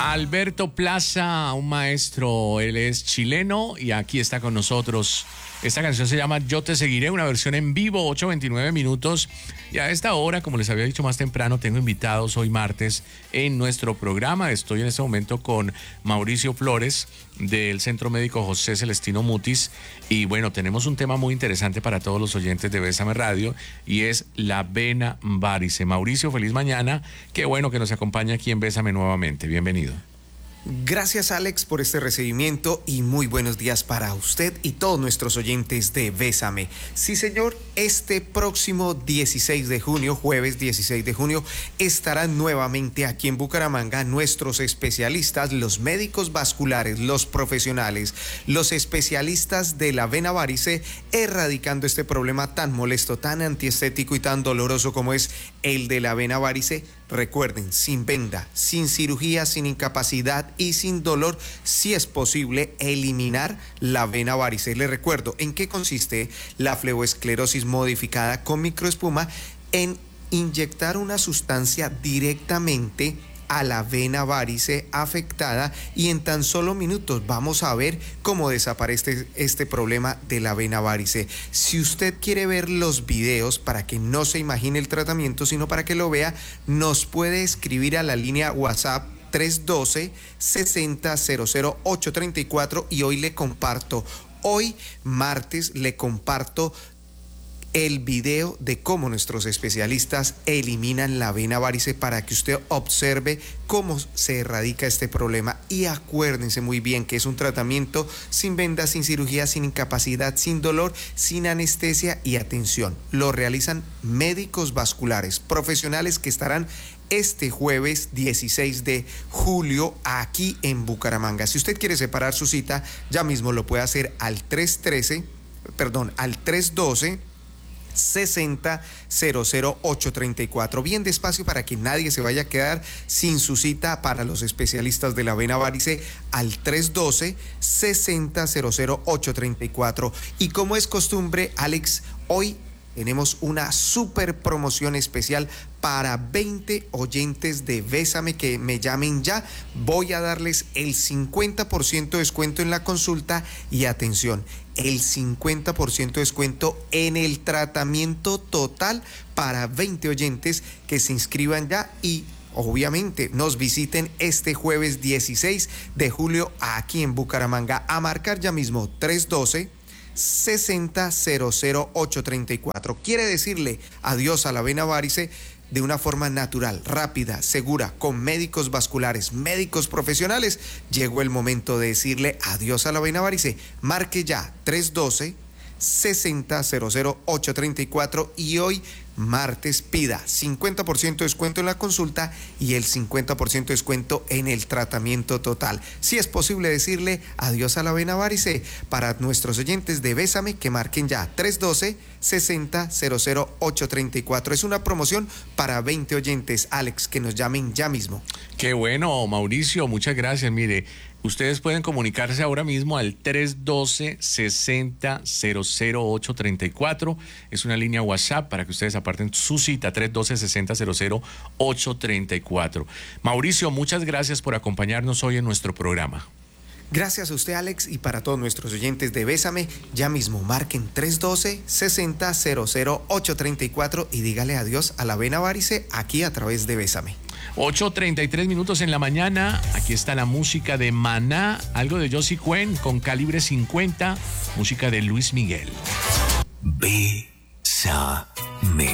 Alberto Plaza, un maestro, él es chileno y aquí está con nosotros. Esta canción se llama Yo te seguiré, una versión en vivo, 8:29 minutos. Y a esta hora, como les había dicho más temprano, tengo invitados hoy martes en nuestro programa. Estoy en este momento con Mauricio Flores del Centro Médico José Celestino Mutis. Y bueno, tenemos un tema muy interesante para todos los oyentes de Bésame Radio y es la vena varice. Mauricio, feliz mañana. Qué bueno que nos acompaña aquí en Bésame nuevamente. Bienvenido. Gracias, Alex, por este recibimiento y muy buenos días para usted y todos nuestros oyentes de Bésame. Sí, señor, este próximo 16 de junio, jueves 16 de junio, estarán nuevamente aquí en Bucaramanga nuestros especialistas, los médicos vasculares, los profesionales, los especialistas de la vena varice, erradicando este problema tan molesto, tan antiestético y tan doloroso como es el de la vena varice. Recuerden, sin venda, sin cirugía, sin incapacidad y sin dolor, si es posible eliminar la vena varice. Les recuerdo en qué consiste la fleboesclerosis modificada con microespuma: en inyectar una sustancia directamente a la vena varice afectada y en tan solo minutos vamos a ver cómo desaparece este problema de la vena varice. Si usted quiere ver los videos para que no se imagine el tratamiento, sino para que lo vea, nos puede escribir a la línea WhatsApp 312-6000-834 y hoy martes le comparto el video de cómo nuestros especialistas eliminan la vena varice para que usted observe cómo se erradica este problema. Y acuérdense muy bien que es un tratamiento sin vendas, sin cirugía, sin incapacidad, sin dolor, sin anestesia y atención. Lo realizan médicos vasculares profesionales que estarán este jueves 16 de julio aquí en Bucaramanga. Si usted quiere separar su cita, ya mismo lo puede hacer al 312 60-00-834. Bien despacio para que nadie se vaya a quedar sin su cita para los especialistas de la vena varice, al 312-60-00-834. Y como es costumbre, Alex, hoy tenemos una super promoción especial para 20 oyentes de Bésame que me llamen ya. Voy a darles el 50% de descuento en la consulta y atención, el 50% de descuento en el tratamiento total para 20 oyentes que se inscriban ya y obviamente nos visiten este jueves 16 de julio aquí en Bucaramanga. A marcar ya mismo 312-60-00-834. Quiere decirle adiós a la vena varice de una forma natural, rápida, segura, con médicos vasculares, médicos profesionales. Llegó el momento de decirle adiós a la vena varice. Marque ya 312-60-00-834 y hoy martes pida 50% de descuento en la consulta y el 50% de descuento en el tratamiento total. Si es posible decirle adiós a la vena varice, para nuestros oyentes de Bésame que marquen ya 312-60-00-834. Es una promoción para 20 oyentes, Alex, que nos llamen ya mismo. Qué bueno, Mauricio, muchas gracias. Mire, ustedes pueden comunicarse ahora mismo al 312-60-00-834. Es una línea WhatsApp para que ustedes aparten su cita, 312-60-00-834. Mauricio, muchas gracias por acompañarnos hoy en nuestro programa. Gracias a usted, Alex, y para todos nuestros oyentes de Bésame, ya mismo marquen 312-60-00-834 y dígale adiós a la vena varice aquí a través de Bésame. 8:33 minutos en la mañana. Aquí está la música de Maná, algo de Josie Cuen con Calibre 50, música de Luis Miguel. Bésame.